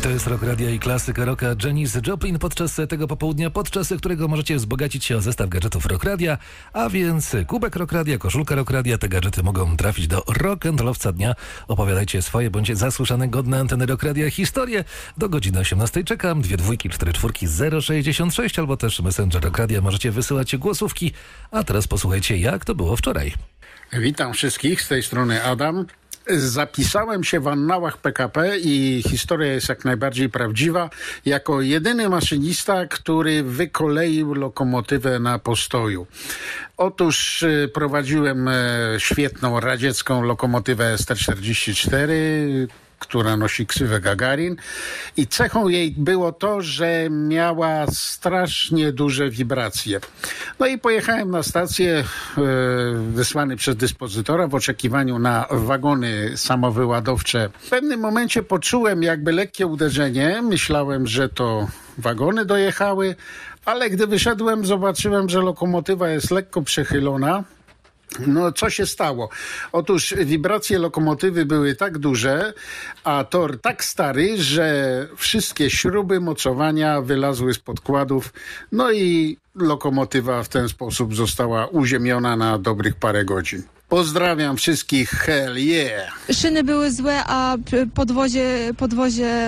To jest Rock Radio i klasyka rocka Janis Joplin podczas tego popołudnia, podczas którego możecie wzbogacić się o zestaw gadżetów Rock Radia, a więc kubek Rock Radia, koszulka Rock Radia. Te gadżety mogą trafić do rock'n'rollowca dnia. Opowiadajcie swoje, bądź zasłyszane godne anteny Rock Radia historie. Do godziny 18 czekam. 2 dwójki, 4 czwórki, 066 albo też Messenger Rock Radia. Możecie wysyłać głosówki. A teraz posłuchajcie, jak to było wczoraj. Witam wszystkich, z tej strony Adam. Zapisałem się w annałach PKP i historia jest jak najbardziej prawdziwa. Jako jedyny maszynista, który wykoleił lokomotywę na postoju. Otóż prowadziłem świetną radziecką lokomotywę ST-44, która nosi ksywę Gagarin, i cechą jej było to, że miała strasznie duże wibracje. No i pojechałem na stację wysłany przez dyspozytora w oczekiwaniu na wagony samowyładowcze. W pewnym momencie poczułem jakby lekkie uderzenie. Myślałem, że to wagony dojechały, ale gdy wyszedłem, zobaczyłem, że lokomotywa jest lekko przechylona. No, co się stało? Otóż wibracje lokomotywy były tak duże, a tor tak stary, że wszystkie śruby, mocowania wylazły z podkładów, no i lokomotywa w ten sposób została uziemiona na dobrych parę godzin. Pozdrawiam wszystkich, hell yeah! Szyny były złe, a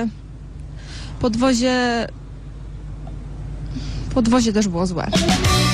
podwozie też było złe.